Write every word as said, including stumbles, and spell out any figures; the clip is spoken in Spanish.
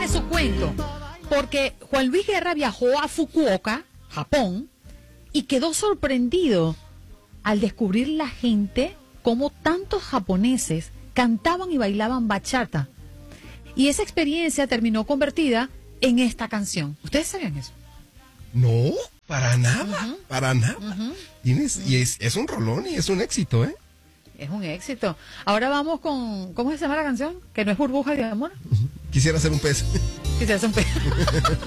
su cuento, porque Juan Luis Guerra viajó a Fukuoka, Japón, y quedó sorprendido al descubrir la gente cómo tantos japoneses cantaban y bailaban bachata. Y esa experiencia terminó convertida en esta canción. ¿Ustedes sabían eso? No, para nada, Uh-huh. para nada. Uh-huh. Tienes, y es, es un rolón y es un éxito, ¿eh? Es un éxito. Ahora vamos con, ¿cómo se llama la canción? Que no es Burbuja de Amor. Quisiera ser un pez. Quizás un pe-